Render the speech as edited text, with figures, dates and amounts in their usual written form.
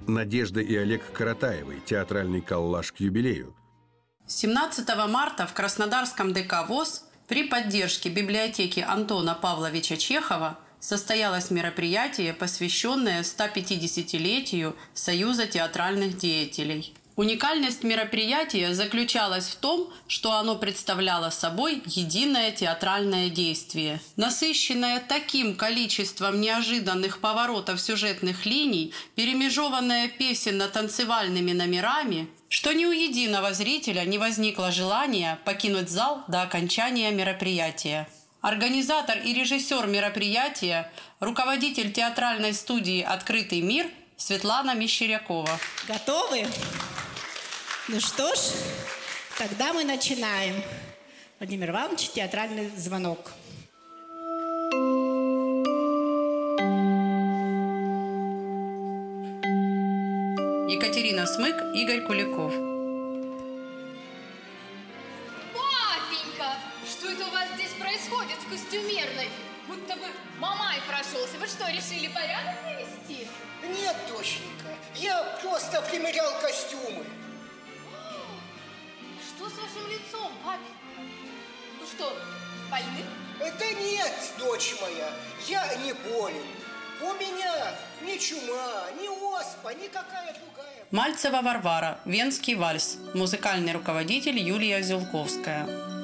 Надежда и Олег Каратаевы. Театральный коллаж к юбилею. 17 марта в Краснодарском ДК ВОС при поддержке библиотеки Антона Павловича Чехова состоялось мероприятие, посвященное 150-летию Союза театральных деятелей. Уникальность мероприятия заключалась в том, что оно представляло собой единое театральное действие, насыщенное таким количеством неожиданных поворотов сюжетных линий, перемежеванное песенно-танцевальными номерами, что ни у единого зрителя не возникло желания покинуть зал до окончания мероприятия. Организатор и режиссер мероприятия, руководитель театральной студии «Открытый мир» Светлана Мещерякова. Готовы? Ну что ж, тогда мы начинаем. Владимир Иванович, театральный звонок. Екатерина Смык, Игорь Куликов. Папенька, что это у вас здесь происходит в костюмерной? Будто бы Мамай прошелся. Вы что, решили порядок навести? Нет, доченька, я просто примерял костюмы. Что с вашим лицом, папенька? Ну что, больны? Да нет, дочь моя, я не болен. У меня ни чума, ни оспа, никакая другая. Мальцева Варвара, Венский вальс. Музыкальный руководитель Юлия Зюлковская.